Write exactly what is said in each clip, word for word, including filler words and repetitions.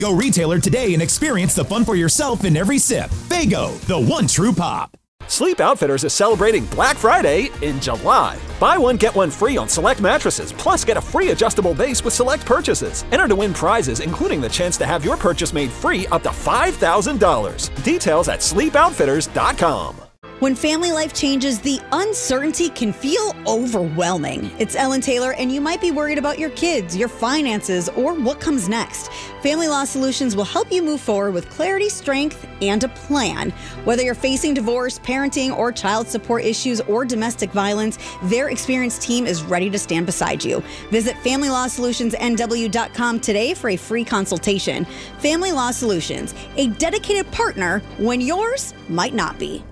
Go retailer today and experience the fun for yourself in every sip. Faygo, the one true pop. Sleep Outfitters is celebrating Black Friday in July. Buy one, get one free on select mattresses, plus get a free adjustable base with select purchases. Enter to win prizes, including the chance to have your purchase made free up to five thousand dollars. Details at sleep outfitters dot com. When family life changes, the uncertainty can feel overwhelming. It's Ellen Taylor, and you might be worried about your kids, your finances, or what comes next. Family Law Solutions will help you move forward with clarity, strength, and a plan. Whether you're facing divorce, parenting, or child support issues, or domestic violence, their experienced team is ready to stand beside you. Visit family law solutions n w dot com today for a free consultation. Family Law Solutions, a dedicated partner when yours might not be.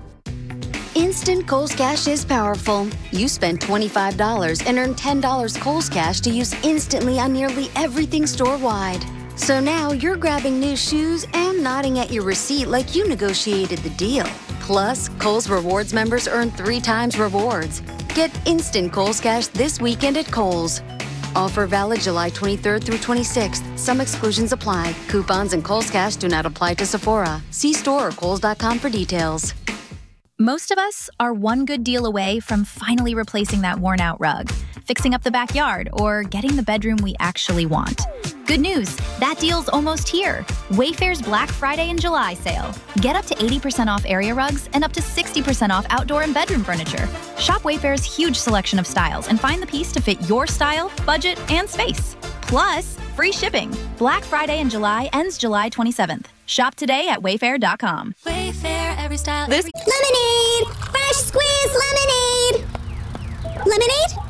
Instant Kohl's Cash is powerful. You spend twenty-five dollars and earn ten dollars Kohl's Cash to use instantly on nearly everything store-wide. So now you're grabbing new shoes and nodding at your receipt like you negotiated the deal. Plus, Kohl's Rewards members earn three times rewards. Get instant Kohl's Cash this weekend at Kohl's. Offer valid July twenty-third through twenty-sixth. Some exclusions apply. Coupons and Kohl's Cash do not apply to Sephora. See store or kohls dot com for details. Most of us are one good deal away from finally replacing that worn-out rug, fixing up the backyard, or getting the bedroom we actually want. Good news, that deal's almost here. Wayfair's Black Friday and July sale. Get up to eighty percent off area rugs and up to sixty percent off outdoor and bedroom furniture. Shop Wayfair's huge selection of styles and find the piece to fit your style, budget, and space. Plus, free shipping. Black Friday in July ends July twenty-seventh. Shop today at wayfair dot com. Wayfair, every style, this every... Lemonade! Fresh squeezed lemonade! Lemonade?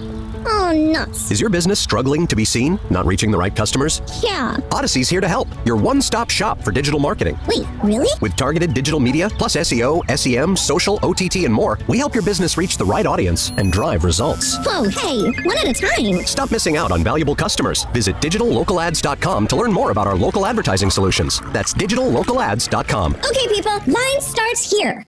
Oh, nuts. Is your business struggling to be seen? Not reaching the right customers? Yeah. Odyssey's here to help. Your one-stop shop for digital marketing. Wait, really? With targeted digital media, plus S E O, S E M, social, O T T, and more, we help your business reach the right audience and drive results. Whoa, hey, one at a time. Stop missing out on valuable customers. Visit digital local ads dot com to learn more about our local advertising solutions. That's digital local ads dot com. Okay, people, line starts here.